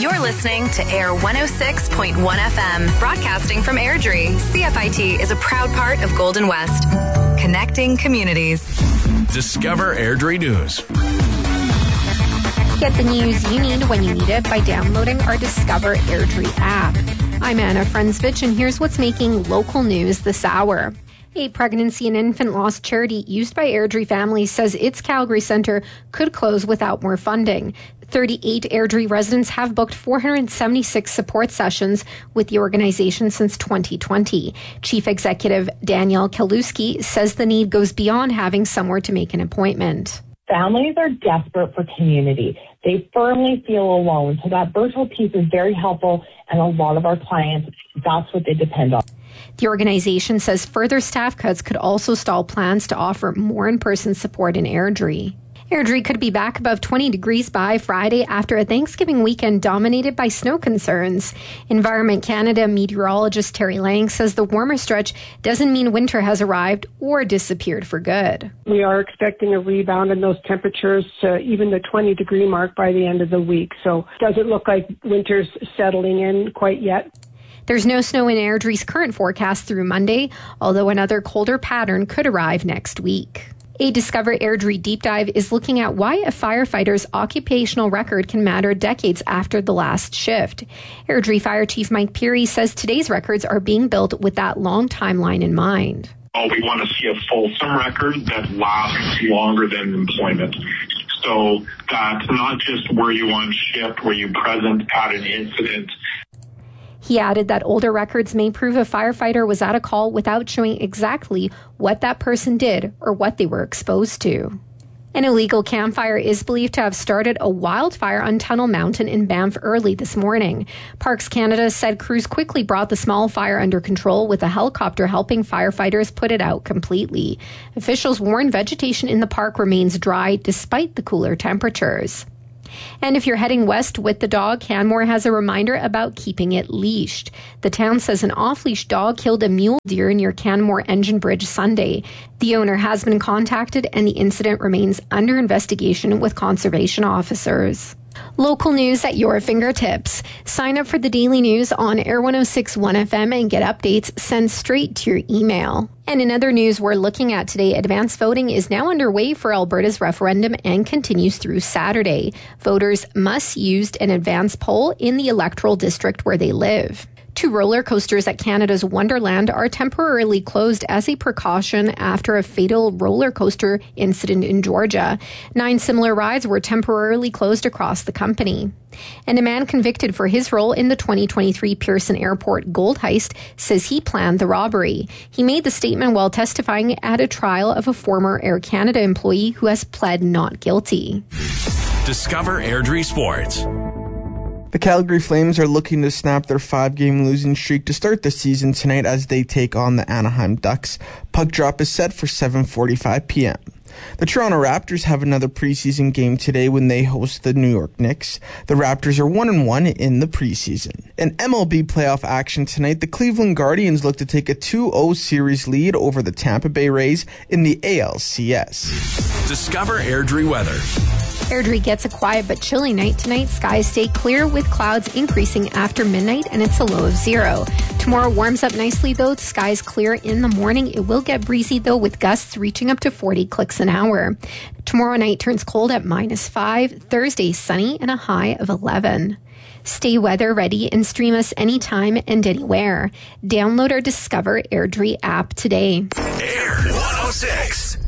You're listening to Air 106.1 FM, broadcasting from Airdrie. CFIT is a proud part of Golden West, connecting communities. Discover Airdrie News. Get the news you need when you need it by downloading our Discover Airdrie app. I'm Anna Frensvich, and here's what's making local news this hour. A pregnancy and infant loss charity used by Airdrie families says its Calgary Centre could close without more funding. 38 Airdrie residents have booked 476 support sessions with the organization since 2020. Chief Executive Danielle Kaluski says the need goes beyond having somewhere to make an appointment. Families are desperate for community. They firmly feel alone. So that virtual piece is very helpful, and a lot of our clients, that's what they depend on. The organization says further staff cuts could also stall plans to offer more in-person support in Airdrie. Airdrie could be back above 20 degrees by Friday after a Thanksgiving weekend dominated by snow concerns. Environment Canada meteorologist Terry Lang says the warmer stretch doesn't mean winter has arrived or disappeared for good. We are expecting a rebound in those temperatures to even the 20-degree mark by the end of the week. So it doesn't look like winter's settling in quite yet. There's no snow in Airdrie's current forecast through Monday, although another colder pattern could arrive next week. A Discover Airdrie deep dive is looking at why a firefighter's occupational record can matter decades after the last shift. Airdrie Fire Chief Mike Peary says today's records are being built with that long timeline in mind. We want to see a fulsome record that lasts longer than employment. So that's not just were you on shift, were you present at an incident. He added that older records may prove a firefighter was at a call without showing exactly what that person did or what they were exposed to. An illegal campfire is believed to have started a wildfire on Tunnel Mountain in Banff early this morning. Parks Canada said crews quickly brought the small fire under control, with a helicopter helping firefighters put it out completely. Officials warn vegetation in the park remains dry despite the cooler temperatures. And if you're heading west with the dog, Canmore has a reminder about keeping it leashed. The town says an off-leash dog killed a mule deer near Canmore Engine Bridge Sunday. The owner has been contacted and the incident remains under investigation with conservation officers. Local news at your fingertips. Sign up for the daily news on Air 106.1 FM and get updates sent straight to your email. And in other news we're looking at today, advance voting is now underway for Alberta's referendum and continues through Saturday. Voters must use an advance poll in the electoral district where they live. 2 roller coasters at Canada's Wonderland are temporarily closed as a precaution after a fatal roller coaster incident in Georgia. 9 similar rides were temporarily closed across the company. And a man convicted for his role in the 2023 Pearson Airport gold heist says he planned the robbery. He made the statement while testifying at a trial of a former Air Canada employee who has pled not guilty. Discover Airdrie Sports. The Calgary Flames are looking to snap their 5-game losing streak to start the season tonight as they take on the Anaheim Ducks. Puck drop is set for 7:45 p.m. The Toronto Raptors have another preseason game today when they host the New York Knicks. The Raptors are 1-1 in the preseason. In MLB playoff action tonight, the Cleveland Guardians look to take a 2-0 series lead over the Tampa Bay Rays in the ALCS. Discover Airdrie weather. Airdrie gets a quiet but chilly night tonight. Skies stay clear with clouds increasing after midnight, and it's a low of 0. Tomorrow warms up nicely though. The skies clear in the morning. It will get breezy though, with gusts reaching up to 40 clicks an hour. Tomorrow night turns cold at -5. Thursday sunny and a high of 11. Stay weather ready and stream us anytime and anywhere. Download our Discover Airdrie app today. Air 106.